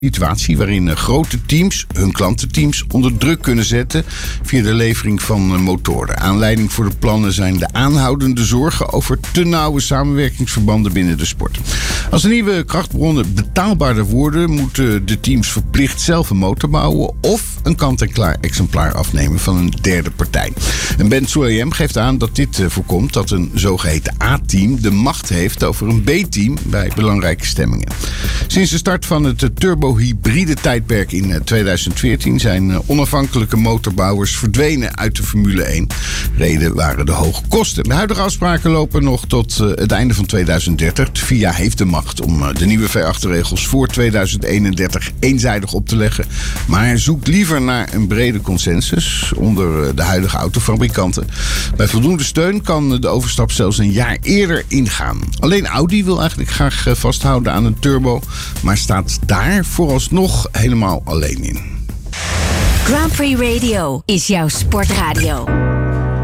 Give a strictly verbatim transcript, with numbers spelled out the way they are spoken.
situatie waarin uh, grote teams hun klantenteams onder druk kunnen zetten via de levering van uh, motoren. Aanleiding voor de plannen zijn de aanhoudende zorgen over te nauwe samenwerkingsverbanden binnen de sport. Als de nieuwe krachtbronnen betaalbaarder worden, moeten de teams verplicht zelf een motor bouwen of een kant-en-klaar exemplaar afnemen van een derde partij. En Ben Sulayem geeft aan dat dit uh, voorkomt dat een zogeheten A-team de macht heeft over een B-team bij belangrijke stemmingen. Sinds de start van het uh, turbo-hybride tijdperk in uh, tweeduizend veertien zijn uh, onafhankelijke motorbouwers verdwenen uit de Formule één. Reden waren de hoge kosten. De huidige afspraken lopen nog tot uh, het einde van tweeduizend dertig. F I A heeft de macht om uh, de nieuwe V acht regels voor tweeduizend eenendertig eenzijdig op te leggen, maar zoekt liever naar een brede consensus onder uh, de huidige autofabrikanten. Bij voldoende steun kan uh, de overstap zelfs een jaar eerder ingaan. Alleen Audi wil eigenlijk graag uh, vasthouden aan een turbo, maar staat daar vooralsnog helemaal alleen in. Grand Prix Radio is jouw sportradio.